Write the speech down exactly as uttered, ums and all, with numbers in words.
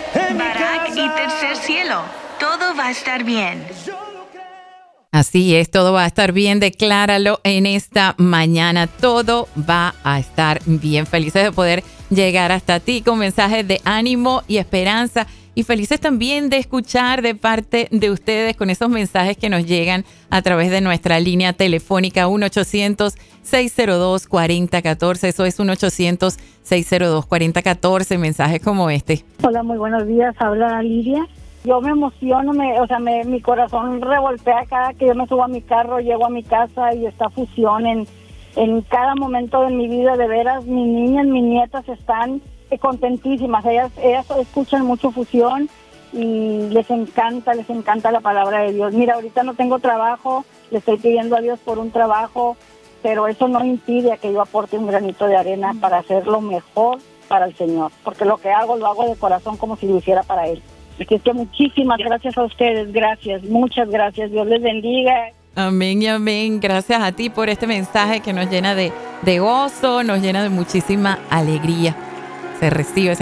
Barak y Tercer Cielo, todo va a estar bien. Así es, todo va a estar bien, decláralo en esta mañana, todo va a estar bien. Felices de poder llegar hasta ti con mensajes de ánimo y esperanza y felices también de escuchar de parte de ustedes con esos mensajes que nos llegan a través de nuestra línea telefónica uno ochocientos, seis cero dos, cuatro cero uno cuatro, eso es uno ochocientos, seis cero dos, cuatro cero uno cuatro, mensajes como este. Hola, muy buenos días, habla Lidia. Yo me emociono, me, o sea, me, mi corazón revoltea cada que yo me subo a mi carro, llego a mi casa y está fusión en, en cada momento de mi vida. De veras, mis niñas, mis nietas están eh, contentísimas. Ellas, ellas escuchan mucho fusión y les encanta, les encanta la palabra de Dios. Mira, ahorita no tengo trabajo, le estoy pidiendo a Dios por un trabajo, pero eso no impide a que yo aporte un granito de arena para hacerlo mejor para el Señor, porque lo que hago lo hago de corazón como si lo hiciera para Él. Así es que muchísimas gracias a ustedes, gracias, muchas gracias, Dios les bendiga. Amén y amén, gracias a ti por este mensaje que nos llena de, de gozo, nos llena de muchísima alegría. Se recibe.